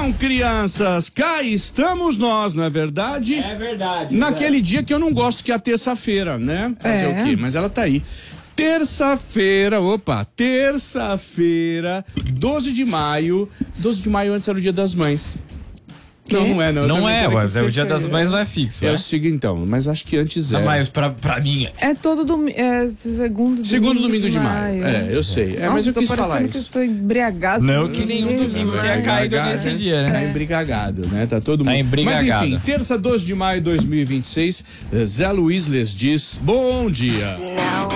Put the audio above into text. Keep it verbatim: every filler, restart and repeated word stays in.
Então, crianças, cá estamos nós, não é verdade? É verdade. Naquele dia que eu não gosto, que é a terça-feira, né? Fazer É. o quê? Mas ela tá aí. Terça-feira, opa, terça-feira, doze de maio. doze de maio antes era o Dia das Mães. Não, não é, não. Eu Não também é, quero mas que é o você Dia das queira. Mães não é fixo, Eu é? sigo então, mas acho que antes Ah, era. mas pra, pra mim... É todo domingo, é segundo, Segundo domingo de maio. maio. É, eu sei. É, Nossa, mas eu tô quis parecendo falar que isso. eu tô embriagado. Não que nenhum Mesmo, domingo tenha mas- caído Embriagado, nesse dia, né? Tá embriagado, né? Tá todo Tá mundo. embriagado. Mas enfim, terça, doze de maio de dois mil e vinte e seis, Zé Luiz lhes diz bom dia.